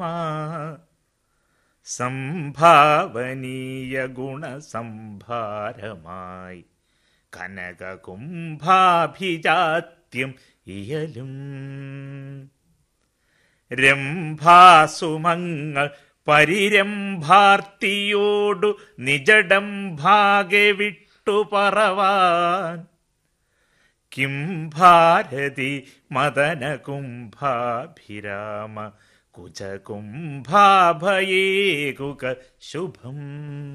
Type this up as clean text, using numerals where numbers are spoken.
സംഭാവനീയ ഗുണസംഭാരമായി കനകകുംഭാഭിജാത്യം ഇയലും രംഭാസുമങ്ങൾ പരിരംഭാർത്തിയോടു നിജടം ഭാഗെ വിട്ടു പറവാൻ കിം ഭാരതി മദനകുംഭാഭിരാമ കുജകുംഭാഭയേകുക ശുഭം.